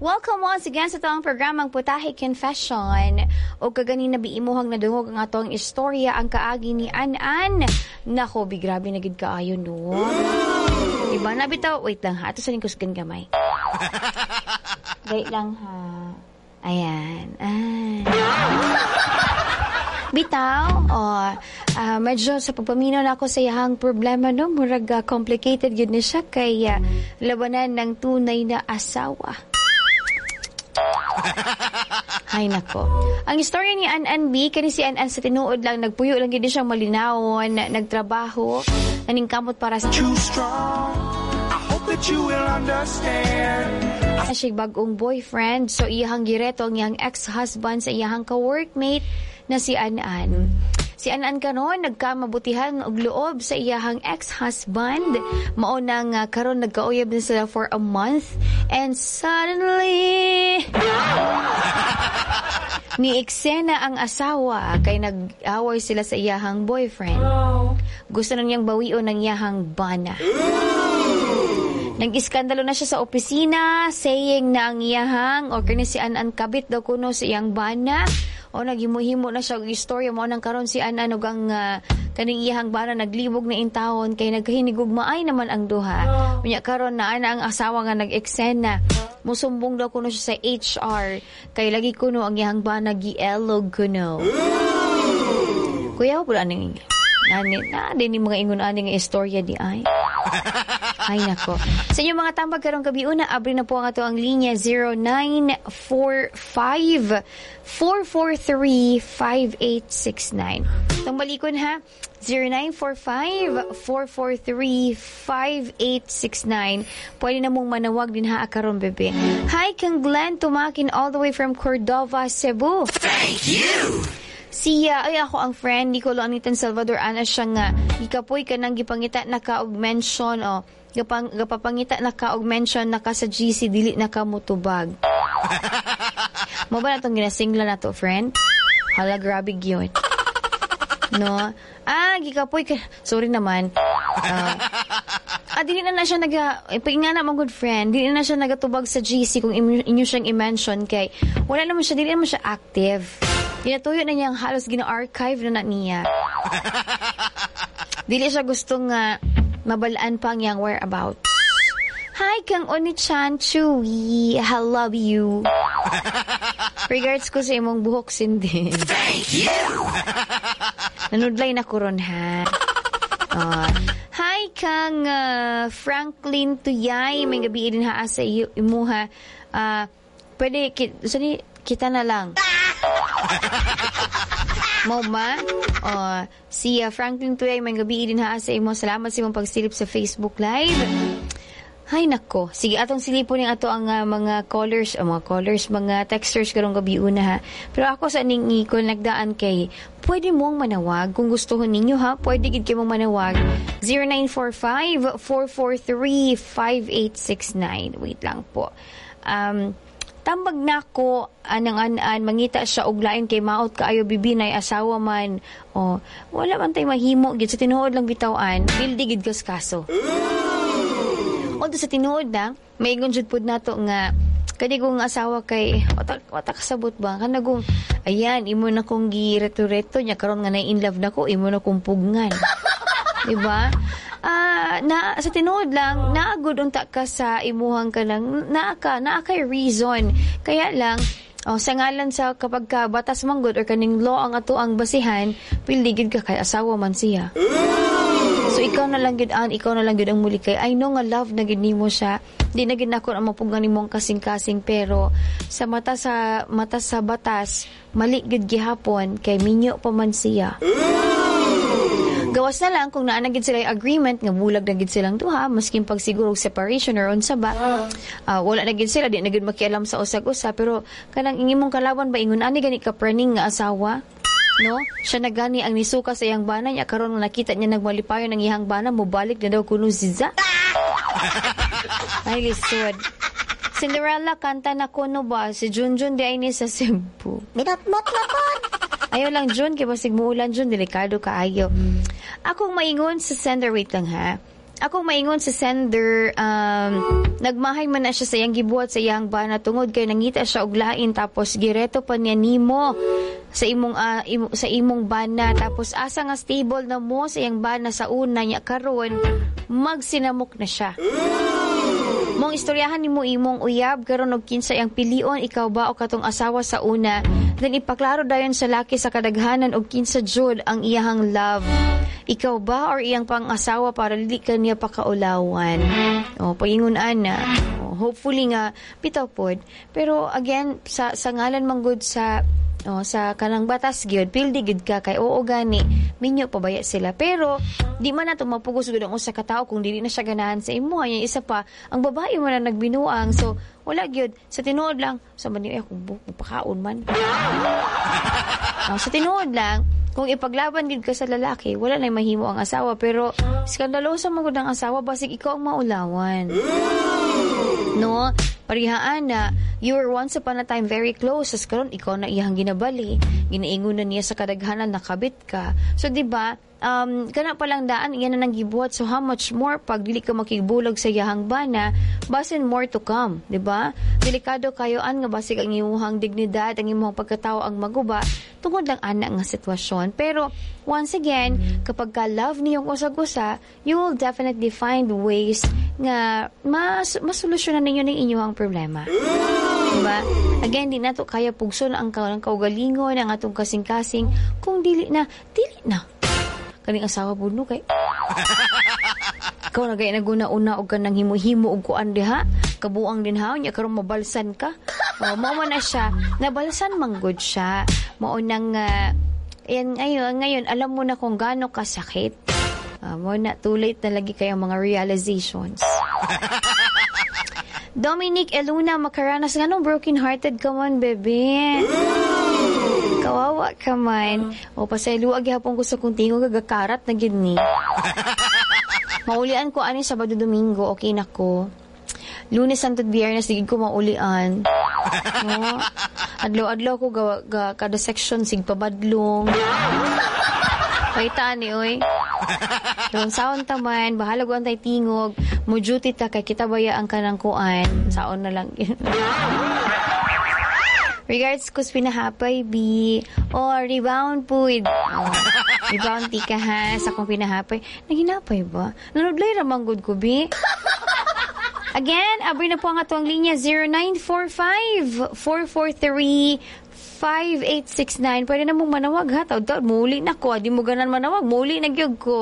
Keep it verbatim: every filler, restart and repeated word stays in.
Welcome once again sa itong programang Putahe Confession. O kaganina biimuhang nadungog ang atong istorya ang kaagi ni An-An. Nako, bigrabe na gid kaayo no. Iba na bitaw. Wait lang ha. Ito sa lingkusgan gamay. Wait lang ha. Ayan. Ah. Bitaw, oh, uh, medyo sa pagpaminaw na ako sa iyahang problema, no? Murag uh, complicated yun na siya kay uh, labanan ng tunay na asawa. Hay nako. Ang istorya ni An-An B, kani si An-An sa tinuod lang, nagpuyo lang gid siyang malinawon, nagtrabaho, naningkamot para sa too strong. I hope that you will understand. Siya bagong boyfriend, so iyahang gireto ang iyang ex-husband sa iyahang ka-workmate na si An-An. Si An-An karon nagkamabutihan og loob sa iyahang ex-husband. Mao nang uh, karon nagkauyab na sila for a month and suddenly ni eksena ang asawa kay nag-away sila sa iyahang boyfriend. Gusto na niyang bawion ng iyahang bana. Nag-iskandalo na siya sa opisina, saying na ang iyahang o kani si An-An kabit daw kuno sa iyang bana. O naghimuhimo na siya og istorya mo nang karon si An-An ug ang uh, kaning iyahang bana naglibog na intawon kay nagkahinigog maay naman ang duha. Unya karon na ana ang asawa nga nag-eksena. Musumbong daw kuno siya sa H R kay lagi kuno ang iyahang bana gielog kuno. Kuya pud aning nani na din mga ingon ani nga istorya di ay. Ay nako. Sa inyo mga tambag karong gabi una, abri na po ang ato ang linya zero nine four five, four four three, five eight six nine. Tambalikon ha, zero nine four five, four four three, five eight six nine. Pwede na mong manawag din ha karon bebe. Hi kang Glenn tumakin all the way from Cordova, Cebu. Thank you. Siya, ay ako ang friend, di ko lang anitan Salvador, ana siya nga, ikapoy ka nang gipangita na ka-augmention, o, gapang, gapapangita na ka-augmention na ka sa G C, dili na ka mutubag. Mo ba na itong ginasingla na to, friend? Hala, grabe yun. No? Ah, gikapoy ka, sorry naman. Uh, ah, dili na na siya naga, eh, nga na mga good friend, dili na siya nagatubag sa G C kung inyo, inyo siyang i-mention kay, wala naman siya, dili naman siya active. Ginatuyo na niyang halos gina-archive na na niya. Dili siya gustong uh, mabalaan pa ang iyang whereabouts. Hi, kang Oni-chan, Chewy. I love you. Regards ko sa imong buhok, Cindy. Thank you. Nanudlay na ko ron, ha? Uh, hi, kang uh, Franklin Tuyay. May gabi din ha sa iyo, imuha. Uh, pwede, ki- sorry, kita na lang. Mo ma? Uh, si uh, Franklin Tuyay, may gabi din ha sa imo. Salamat sa imong pagsilip sa Facebook Live. Hay nako. Sige, atong silipon ng ato ang uh, mga callers, uh, mga callers, mga texters karong gabi una ha. Pero ako sa ning ikon nagdaan kay, pwede mong manawag kung gustuhon ninyo ha. Pwede gid kayo mong manawag. zero nine four five, four four three, five eight six nine. Wait lang po. Um, tambag na ko anang an-an mangita siya og lain kay maot kaayo bibinay asawa man o wala man tay mahimo gid sa tinuod lang bitawan bildi gid kas kaso. Although sa tinuod na maingon jud pud nato nga kani kong asawa kay watak watak sabot ba kanagong ayan imo na kong gireto-reto nya karon nga na in love nako imo na kong pugngan. Diba? Ah, uh, na sa tinuod lang naagud unta ka sa imuhang ka lang naa ka naa kay reason kaya lang oh, sa ngalan sa kapag ka batas manggod or kaning law ang ato ang basihan pildigid ka kay asawa man siya so ikaw na lang gid an ikaw na lang gid ang muli kay I know nga love na gid nimo siya di na gid nako ang mapugan nimong kasing-kasing pero sa mata sa mata sa batas mali gid gihapon kay minyo pa man siya. Gawas na lang kung naanagid sila yung agreement nga bulag na gid silang duha maskin pag siguro separation or unsa ba uh, wala na gid sila di na gid makialam sa usag-usa pero kanang ingimong kalawan ba ingon ani gani ka praning nga asawa no siya na gani ang nisuka sa iyang bana niya karon nakita niya nagmalipayon ng iyang bana mobalik na daw kuno siya. Ay lisod. Cinderella kanta na kuno ba si Junjun di ay ni sa Cebu. Minot-mot na po. Ayaw lang Jun kay basig muulan Jun delikado kaayo. Akong maingon sa sender wait lang ha. ako maingon sa sender, um, nagmahay man na siya sa iyang gibuhat sa iyang bana tungod kay nangita siya og lain tapos gireto pa niya nimo sa imong uh, imo, sa imong bana tapos asa nga stable na mo sa iyang bana sa una niya karon magsinamok na siya. Mong istoryahan nimo imong uyab karon og kinsa iyang pilion, ikaw ba o katong asawa sa una, then ipaklaro dayon sa laki sa kadaghanan og kinsa jud ang iyahang love, ikaw ba or iyang pang-asawa para dili ka niya pakaulawan. O paingon ana, o, hopefully nga bitaw pod, pero again sa sa ngalan man gud sa oh, sa kanang batas gyud pildi gid ka kay oo gani minyo pabaya sila, pero di man nato mapugos gud ang usa ka tawo kung dili na siya ganahan sa imo. Ay isa pa ang babae mo na nagbinuang, so wala gyud sa tinuod lang sa man niya kung pakaon man. Oh, sa tinuod lang kung ipaglaban gid ka sa lalaki wala na mahimo ang asawa, pero skandalosa man gud ang asawa basig ikaw ang maulawan. No, parihaan na you were once upon a time very close, as karon ikaw na iyang ginabali, ginaingon na niya sa kadaghanan nakabit ka. So di ba um kana palang daan iyan na nang gibuhat, so how much more pag dili ka makigbulag sa iyang bana, basin more to come, di ba? Delikado kayo an nga basig ang imong dignidad, ang imong pagkatao ang maguba tungod lang ana nga sitwasyon. Pero once again, kapag ka love niyong usag-usa, you will definitely find ways nga mas masolusyonan ninyo ng inyong problema. Diba? Again, di nato kaya pugson ang kaugalingon, ang atong kasing-kasing kung dili na, dili na. Kaning asawa buno kay ikaw na gaya naguna-una og kanang himo-himo og kuan diha, kabuang din ha, nya karon mabalsan ka. O, mao man na siya, nabalsan man gud siya. Mao nang uh, yan, ngayon, ngayon, alam mo na kung gaano kasakit. Uh, mo na, too late na lagi kayo mga realizations. Dominic Eluna makaranas nga nung broken-hearted ka man, bebe. Kawawa ka man. O, pasayluag hapon ko sa kung tingo gagakarat na gini. Maulian ko ani Sabado Domingo, okay na ko. Lunes, Santo, Biyernes, digid ko maulian. No? Adlaw-adlaw ko ga, ga, kada section sig pabadlong. Paitaan ni oy. Doon saon taman, bahala ko antay tingog, mo duty ta kay kita baya ang kanang kuan. Saon na lang. Regards ko pinahapay bi. Oh, rebound food. Oh, rebound ti ka ha sa kong pinahapay. Naginapay ba? Nanudlay ramang good ko bi. Again, abri na po ang atong linya zero nine four five, four four three, five eight six nine. Pwede na mong manawag ha. Taod-taod, muli na ko. Di mo ganan manawag. Muli na gyud ko.